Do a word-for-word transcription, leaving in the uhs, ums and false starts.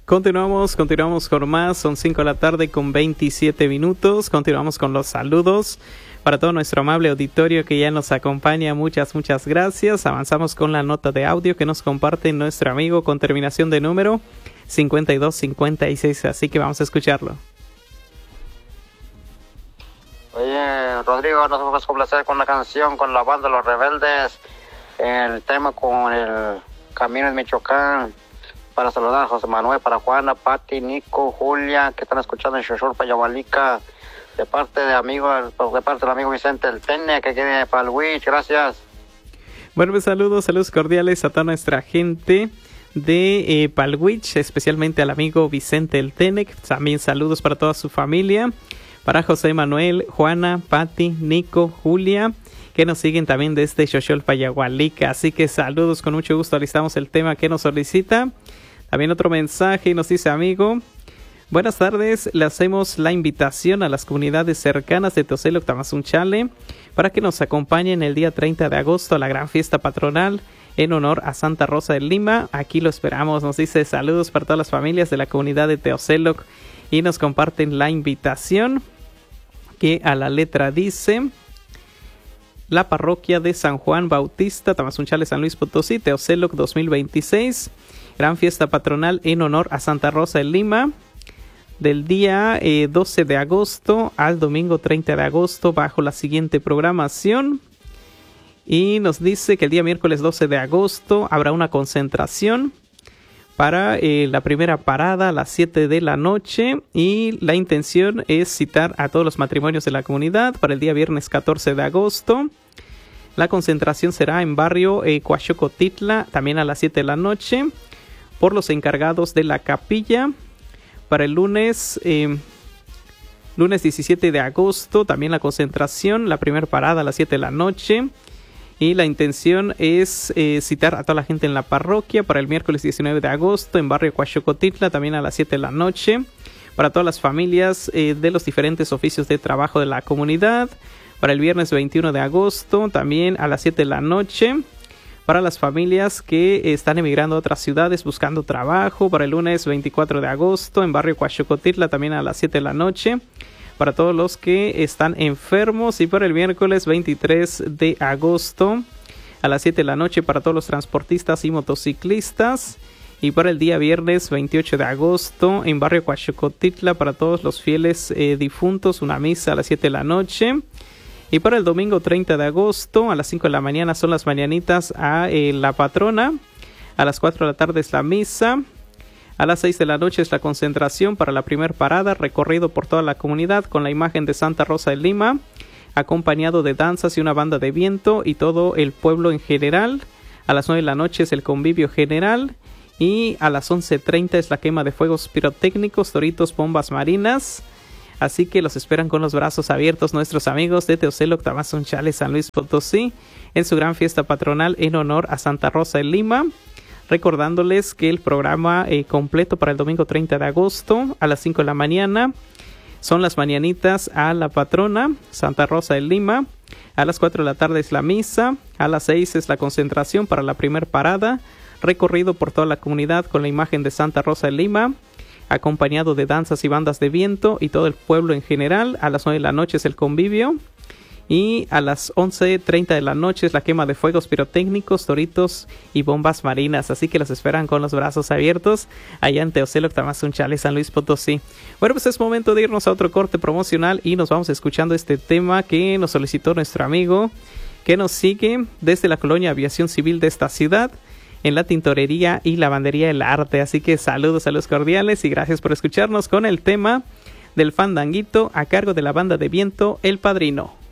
Continuamos, continuamos con más, son cinco de la tarde con veintisiete minutos, continuamos con los saludos para todo nuestro amable auditorio que ya nos acompaña, muchas, muchas gracias. Avanzamos con la nota de audio que nos comparte nuestro amigo con terminación de número cincuenta y dos cincuenta y seis, así que vamos a escucharlo. Oye, Rodrigo, nos vamos a complacer con la canción con la banda Los Rebeldes, el tema con el Camino en Michoacán, para saludar a José Manuel, para Juana, Pati, Nico, Julia, que están escuchando en Xochol, Payabalica, de parte de amigo, de parte del amigo Vicente El Tene, que quede para el Witch. Gracias. Bueno, pues saludos, saludos cordiales a toda nuestra gente de eh, Palwich, especialmente al amigo Vicente El Tene. También saludos para toda su familia, para José Manuel, Juana, Pati, Nico, Julia, que nos siguen también desde Xochol, Payagualica. Así que saludos, con mucho gusto alistamos el tema que nos solicita. También otro mensaje nos dice: amigo, buenas tardes, le hacemos la invitación a las comunidades cercanas de Teocelo, Tamazunchale, para que nos acompañen el día treinta de agosto a la gran fiesta patronal en honor a Santa Rosa de Lima. Aquí lo esperamos, nos dice saludos para todas las familias de la comunidad de Teocelo y nos comparten la invitación que a la letra dice: la parroquia de San Juan Bautista, Tamazunchale, San Luis Potosí, Teocelo dos mil veintiséis, gran fiesta patronal en honor a Santa Rosa de Lima, del día eh, doce de agosto al domingo treinta de agosto, bajo la siguiente programación. Y nos dice que el día miércoles doce de agosto habrá una concentración para eh, la primera parada a las siete de la noche, y la intención es citar a todos los matrimonios de la comunidad para el día viernes catorce de agosto. La concentración será en barrio eh, Coaxocotitla, también a las siete de la noche, por los encargados de la capilla. Para el lunes, eh, lunes diecisiete de agosto, también la concentración, la primera parada a las siete de la noche. Y la intención es eh, citar a toda la gente en la parroquia para el miércoles diecinueve de agosto en barrio Coaxocotitla, también a las siete de la noche. Para todas las familias eh, de los diferentes oficios de trabajo de la comunidad. Para el viernes veintiuno de agosto, también a las siete de la noche. Para las familias que están emigrando a otras ciudades buscando trabajo. Para el lunes veinticuatro de agosto en barrio Coaxocotitla, también a las siete de la noche. Para todos los que están enfermos. Y para el miércoles veintitrés de agosto a las siete de la noche para todos los transportistas y motociclistas. Y para el día viernes veintiocho de agosto en barrio Coaxocotitla para todos los fieles eh, difuntos, una misa a las siete de la noche. Y para el domingo treinta de agosto a las cinco de la mañana son las mañanitas a eh, la patrona. A las cuatro de la tarde es la misa. A las seis de la noche es la concentración para la primera parada, recorrido por toda la comunidad con la imagen de Santa Rosa de Lima, acompañado de danzas y una banda de viento y todo el pueblo en general. A las nueve de la noche es el convivio general y a las once treinta es la quema de fuegos pirotécnicos, toritos, bombas marinas. Así que los esperan con los brazos abiertos nuestros amigos de Teocelo, Tamazunchale, San Luis Potosí, en su gran fiesta patronal en honor a Santa Rosa de Lima. Recordándoles que el programa eh, completo para el domingo treinta de agosto a las cinco de la mañana son las mañanitas a la patrona Santa Rosa de Lima. A las cuatro de la tarde es la misa. A las seis es la concentración para la primera parada, recorrido por toda la comunidad con la imagen de Santa Rosa de Lima, acompañado de danzas y bandas de viento y todo el pueblo en general. A las nueve de la noche es el convivio. Y a las once treinta de la noche es la quema de fuegos pirotécnicos, toritos y bombas marinas. Así que los esperan con los brazos abiertos allá en Teocelo, Tamazunchale, San Luis Potosí. Bueno, pues es momento de irnos a otro corte promocional y nos vamos escuchando este tema que nos solicitó nuestro amigo que nos sigue desde la colonia Aviación Civil de esta ciudad, en la tintorería y lavandería El Arte. Así que saludos, saludos cordiales y gracias por escucharnos con el tema del fandanguito a cargo de la banda de viento El Padrino.